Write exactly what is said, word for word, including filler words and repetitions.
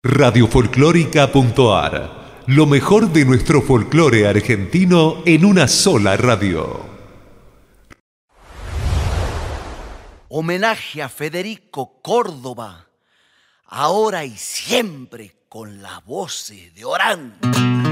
radiofolclórica.ar. Lo mejor de nuestro folclore argentino en una sola radio. Homenaje a Federico Córdoba, ahora y siempre con las voces de Orán.